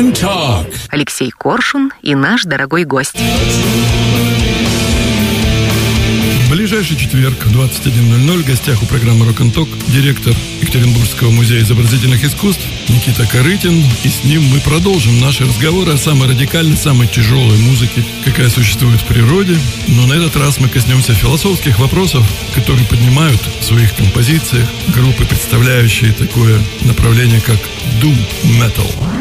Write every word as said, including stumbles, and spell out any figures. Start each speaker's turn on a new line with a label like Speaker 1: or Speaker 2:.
Speaker 1: Talk.
Speaker 2: Алексей Коршун и наш дорогой гость.
Speaker 3: В ближайший четверг в двадцать один ноль ноль в гостях у программы Rock and Talk директор Екатеринбургского музея изобразительных искусств Никита Корытин. И с ним мы продолжим наши разговоры о самой радикальной, самой тяжелой музыке, какая существует в природе. Но на этот раз мы коснемся философских вопросов, которые поднимают в своих композициях группы, представляющие такое направление, как Doom Metal.